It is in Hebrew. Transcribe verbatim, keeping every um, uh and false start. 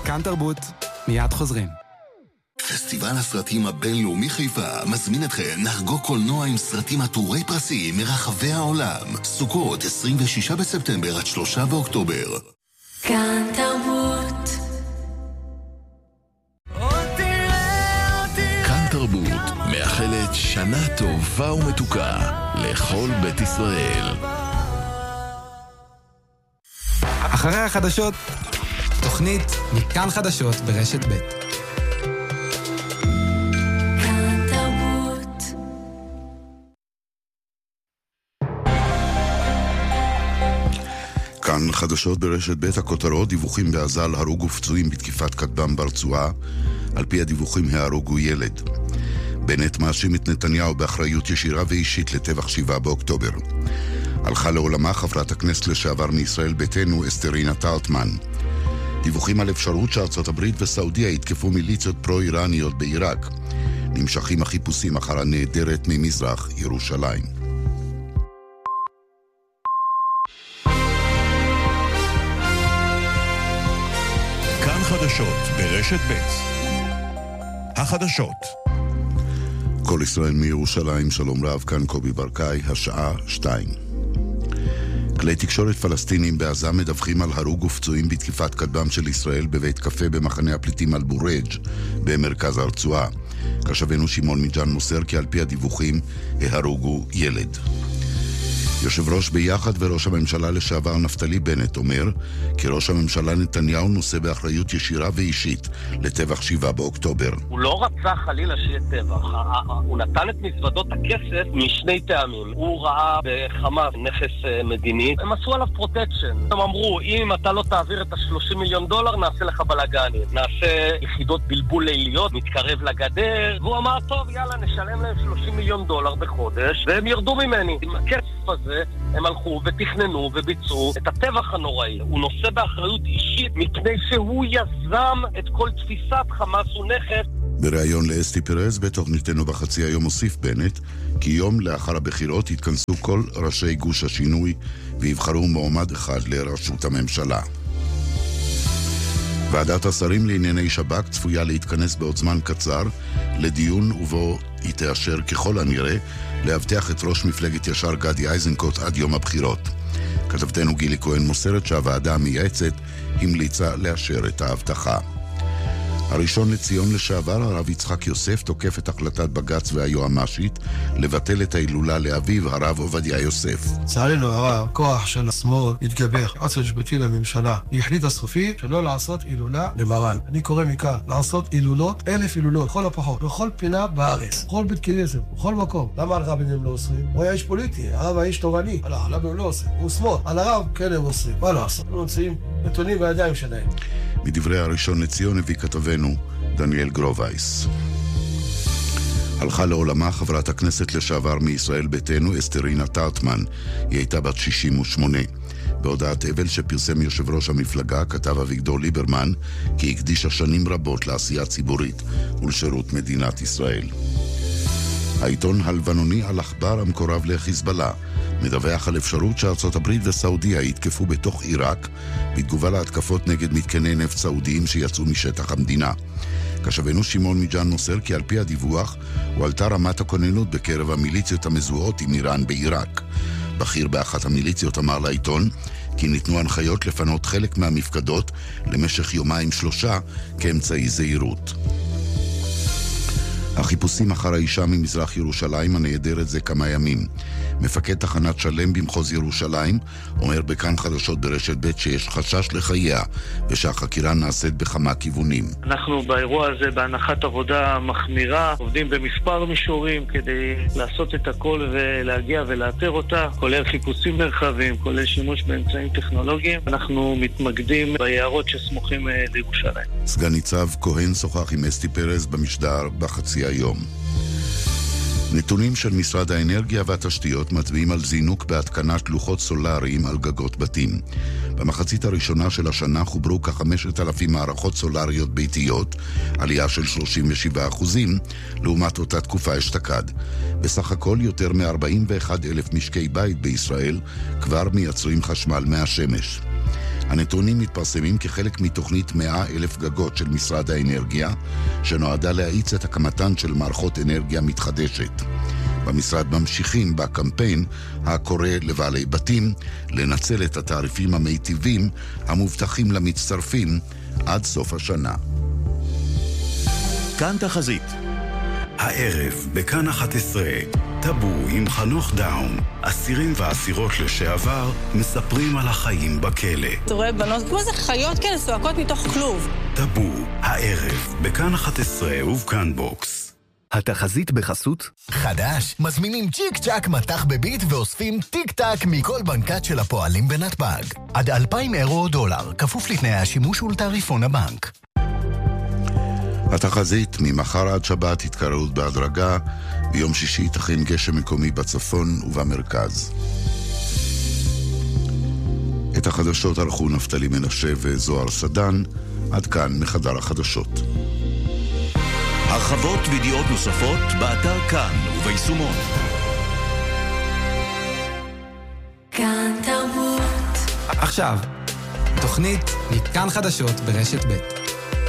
כאן תרבות, מיד חוזרים. פסטיבל הסרטים הבינלאומי חיפה מזמין אתכם לחגוג קולנוע עם סרטים עטורי פרסים מרחבי העולם. סוכות עשרים ושישה בספטמבר עד שלושה באוקטובר. כאן תרבות. כאן תרבות מאחלת שנה טובה ומתוקה לכל בית ישראל. אחרי החדשות, תוכנית מכאן חדשות ברשת ב'. כאן חדשות ברשת ב', הכותרות, דיווחים בעזה על הרוג ופצועים בתקיפת כטב"ם ברצועה. על פי הדיווחים ההרוגו ילד. בנט מאשים את נתניהו באחריות ישירה ואישית לטבח שבעה באוקטובר. הלכה לעולמה חברת הכנסת לשעבר מישראל ביתנו אסתרינה טלטמן. דיווחים על אפשרות שארצות הברית וסעודיה יתקפו מיליציות פרו-איראניות בעיראק. נמשכים החיפושים אחר הנעדרת ממזרח ירושלים. כאן חדשות ברשת ב'. החדשות. כל ישראל מירושלים, שלום רב, כאן קובי ברקאי, השעה שתיים. כלי תקשורת פלסטינים בעזה מדווחים על הרוג ופצועים בתקיפת כטב"ם של ישראל בבית קפה במחנה הפליטים אל-בורג' במרכז הרצועה. כתבנו שמעון מיג'אן מוסר כי על פי הדיווחים ההרוגו ילד. יושב ראש ביחד וראש הממשלה לשעבר נפתלי בנט אומר כי ראש הממשלה נתניהו נושא באחריות ישירה ואישית לטבח שבעה באוקטובר. הוא לא רצה חלילה שיהיה טבח, הוא נתן את מזוודות הכסף משני טעמים. הוא ראה בחמאס נכס מדיני, הם עשו עליו פרוטקשן. הם אמרו, אם אתה לא תעביר את ה-שלושים מיליון דולר נעשה לך בלגנים, נעשה יחידות בלבול ליליות, מתקרב לגדר. והוא אמר, טוב יאללה נשלם להם שלושים מיליון דולר בחודש והם ירדו ממני. עם הכסף הזה הם הלכו ותכננו וביצעו את הטבח הנוראי. הוא נושא באחריות אישית מפני שהוא יזם את כל תפיסת חמאס ונכס. בריאיון לאסתי פרז בתוכניתנו בחצי היום הוסיף בנט כי יום לאחר הבחירות התכנסו כל ראשי גוש השינוי ויבחרו מועמד אחד לראשות הממשלה. ועדת השרים לענייני שב"כ צפויה להתכנס בעוד זמן קצר לדיון ובו היא תאשר ככל הנראה להבטיח את ראש מפלגת ישר גדי איזנקוט עד יום הבחירות. כתבתנו גילי כהן מוסרת שהוועדה המייעצת המליצה לאשר את ההבטחה. הראשון לציון לשעבר, הרב יצחק יוסף, תוקף את החלטת בג"ץ והיועמ"שית לבטל את ההילולה לאביו, הרב עובדיה יוסף. לצערנו הרב, כוח של השמאל התגבר. היועץ המשפטי לממשלה החליט הסופי שלא לעשות הילולה למרן. אני קורא מכאן לעשות הילולות, אלף הילולות, בכל הפחות, בכל פינה בארץ, בכל בית כנסת, בכל מקום. למה הרבים לא עושים? הוא היה איש פוליטי, הרב היה איש תורני. לא, למה הם לא עושים? הוא שמאל. על הרב כן הם עושים. מה לא עושים? הם נמצאים נתונים בידיים שלהם. מדברי הראשון לציון הביא כתבנו דניאל גרובייס. הלכה לעולמה חברת הכנסת לשעבר מישראל ביתנו אסתרינה טלטמן. היא הייתה בת שישים ושמונה. בהודעת אבל שפרסם יושב ראש המפלגה כתב אביגדור ליברמן כי הקדישה שנים רבות לעשייה ציבורית ולשירות מדינת ישראל. העיתון הלבנוני אל-אחבר המקורב לחיזבאללה מדווח על אפשרות שארצות הברית וסעודיה יתקפו בתוך עיראק בתגובה להתקפות נגד מתקני נפט סעודיים שיצאו משטח המדינה. כתבנו שמעון מיג'אן מוסר כי על פי הדיווח הועלתה רמת הכוננות בקרב המיליציות המזוהות עם איראן בעיראק. בכיר באחת המיליציות אמר לעיתון כי ניתנו הנחיות לפנות חלק מהמפקדות למשך יומיים שלושה כאמצעי זהירות. החיפושים אחר האישה ממזרח ירושלים הנעדרת זה כמה ימים. מפקד תחנת שלם במחוז ירושלים אומר בכאן חדשות ברשת ב' שיש חשש לחייה ושהחקירה נעשית בכמה כיוונים. אנחנו באירוע הזה בהנחת עבודה מחמירה, עובדים במספר מישורים כדי לעשות את הכל ולהגיע ולאתר אותה, כולל חיפושים מרחבים, כולל שימוש באמצעים טכנולוגיים. אנחנו מתמקדים ביערות שסמוכים לירושלים. סגן ניצב כהן שוחח עם אסתי פרז במשדר בחצי היום. נתונים של משרד האנרגיה והתשתיות מצביעים על זינוק בהתקנת לוחות סולריים על גגות בתים. במחצית הראשונה של השנה חוברו כ-חמשת אלפים מערכות סולריות ביתיות, עלייה של שלושים ושבעה אחוזים, לעומת אותה תקופה אשתקד. בסך הכל יותר מ-ארבעים ואחד אלף משקי בית בישראל כבר מייצרים חשמל מהשמש. הנתונים מתפרסמים כחלק מתוכנית מאה אלף גגות של משרד האנרגיה, שנועדה להאיץ את הקמתן של מערכות אנרגיה מתחדשת. במשרד ממשיכים בקמפיין הקורא לבעלי בתים לנצל את התעריפים המיטיבים המובטחים למצטרפים עד סוף השנה. כאן תחזית. הערב בכאן אחת עשרה, טאבו עם חנוך דאום. אסירים ואסירות לשעבר מספרים על החיים בכלא. אתה רואה בנות כמו זה חיות כאלה צועקות מתוך כלוב. טאבו, הערב בכאן אחת עשרה ובכאן בוקס. התחזית בחסות חדש, מזמינים צ'יק צ'ק מתח בביט ואוספים טיק טק מכל בנקת של הפועלים בנתב"ג. עד אלפיים אירו או דולר, כפוף לתנאי השימוש ולתעריפון הבנק. התחזית ממחר עד שבת התקררות בהדרגה, ביום שישי תכין גשם מקומי בצפון ובמרכז. את החדשות ערכו נפתלי מנשה וזוהר סדן, עד כאן מחדר החדשות. הרחבות וידיעות נוספות באתר כאן וביישומון. כאן תרבות. עכשיו, תוכנית מכאן חדשות ברשת ב'.